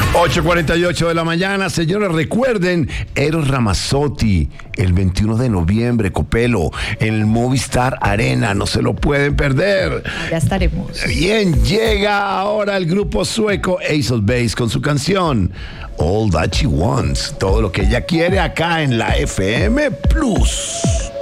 8:48 de la mañana, señores, recuerden, Eros Ramazzotti, el 21 de noviembre, Copelo, en el Movistar Arena, no se lo pueden perder. Ya estaremos. Bien, llega ahora el grupo sueco Ace of Base con su canción All That She Wants, todo lo que ella quiere acá en la FM Plus.